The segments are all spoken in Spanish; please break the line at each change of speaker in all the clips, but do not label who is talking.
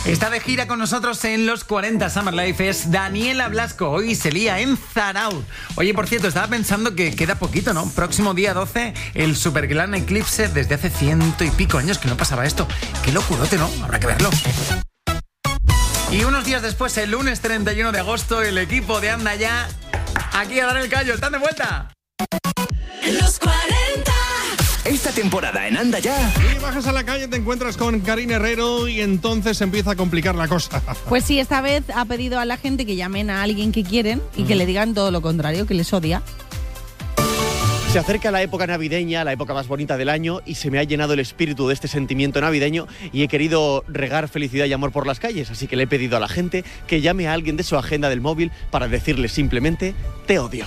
Está de gira con nosotros en los 40 Summer Life, es Daniela Blasco. Hoy se lía en Zarauz. Oye, por cierto, estaba pensando que queda poquito, ¿no? Próximo día 12, el super gran eclipse. Desde hace 100 y pico años que no pasaba esto. Qué locurote, ¿no? Habrá que verlo. Y unos días después, el lunes 31 de agosto, el equipo de Anda Ya, aquí a dar el callo. ¿Están de vuelta?
Los 40.
Esta temporada en Anda Ya.
Y bajas a la calle, te encuentras con Karina Herrero y entonces empieza a complicar la cosa.
Pues sí, esta vez ha pedido a la gente que llamen a alguien que quieren y que le digan todo lo contrario, que les odia.
Se acerca la época navideña, la época más bonita del año, y se me ha llenado el espíritu de este sentimiento navideño y he querido regar felicidad y amor por las calles, así que le he pedido a la gente que llame a alguien de su agenda del móvil para decirle simplemente te odio.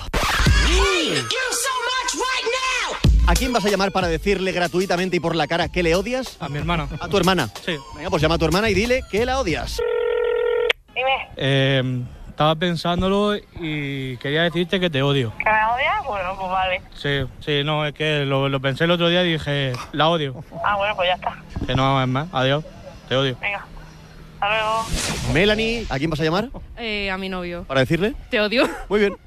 ¿A quién vas a llamar para decirle gratuitamente y por la cara que le odias?
A mi hermana.
¿A tu hermana?
Sí.
Venga, pues llama a tu hermana y dile que la odias.
Dime. Estaba pensándolo y quería decirte que te odio.
¿Que me odias? Bueno, pues vale.
Sí, no, es que lo pensé el otro día y dije, la odio.
Ah, bueno, pues ya está.
Que no es más, adiós, te odio.
Venga, hasta luego.
Melanie, ¿a quién vas a llamar
A mi novio.
para decirle?
Te odio.
Muy bien.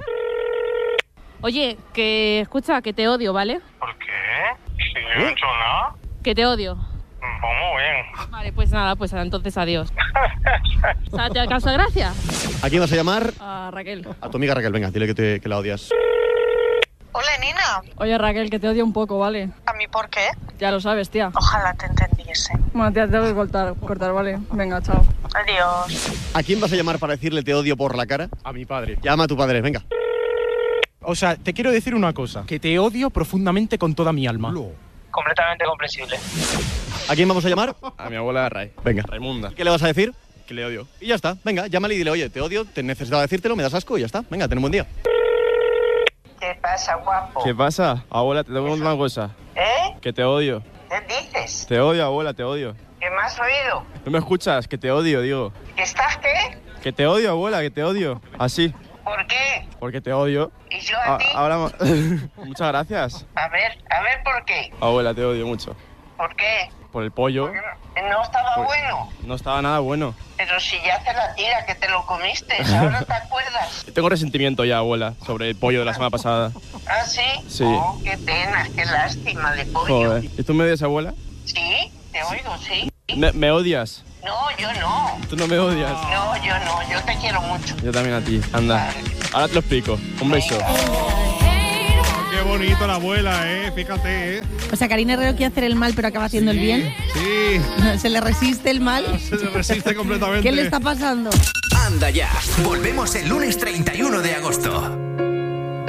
Oye, que escucha, que te odio, ¿vale?
¿Por qué? Si yo no he hecho nada.
Que te odio.
Pues muy bien.
Vale, pues nada, pues entonces adiós. O sea, ¿te causa gracia?
¿A quién vas a llamar?
A Raquel.
A tu amiga Raquel, venga, dile que la odias.
Hola, Nina.
Oye, Raquel, que te odio un poco, ¿vale?
¿A mí por qué?
Ya lo sabes, tía.
Ojalá te entendiese.
Bueno, tía, te tengo que cortar, ¿vale? Venga, chao.
Adiós.
¿A quién vas a llamar para decirle te odio por la cara?
A mi padre.
Llama a tu padre, venga.
O sea, te quiero decir una cosa, que te odio profundamente con toda mi alma.
Completamente comprensible.
¿A quién vamos a llamar?
A mi abuela Ray.
Venga.
Raimunda.
¿Qué le vas a decir?
Que le odio.
Y ya está, venga, llámale y dile, oye, te odio, te necesitaba decírtelo, me das asco y ya está. Venga, ten un buen día.
¿Qué pasa, guapo?
¿Qué pasa? Abuela, te tengo una cosa.
¿Eh?
Que te odio.
¿Qué dices?
Te odio, abuela, te odio.
¿Qué me has oído?
¿No me escuchas? Que te odio, digo.
¿Que estás qué?
Que te odio, abuela, que te odio. Así.
¿Por qué?
Porque te odio.
¿Y yo a ti?
Ahora... Muchas gracias.
A ver, ¿por qué?
Abuela, te odio mucho.
¿Por qué?
Por el pollo.
No estaba bueno.
No estaba nada bueno.
Pero si ya hace la tira que te lo comiste, ¿ahora te acuerdas?
Tengo resentimiento ya, abuela, sobre el pollo de la semana pasada.
¿Ah, sí?
Sí.
Oh, qué pena, qué lástima de pollo.
Joder. ¿Y tú me odias, abuela?
¿Sí? ¿Te oigo, sí?
¿Me odias?
No, yo no.
¿Tú no me odias?
No, yo te quiero mucho.
Yo también a ti. Anda. Ahora te lo explico. Un beso.
Qué bonito la abuela, fíjate,
O sea, Karina Herrero quiere hacer el mal, pero acaba haciendo el bien.
Sí,
Se le resiste el mal.
se resiste completamente.
¿Qué le está pasando?
Anda Ya. Volvemos el lunes 31 de agosto.